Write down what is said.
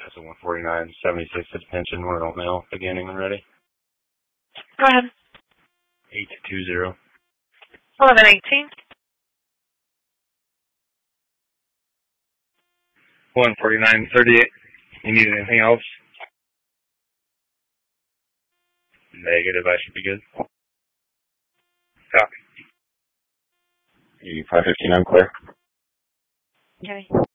That's a 149.76 attention. We're on mail beginning and ready. Go ahead. 820. 1118. 149.38. You need anything else? Negative, I should be good. Copy. 515, I'm clear. Okay.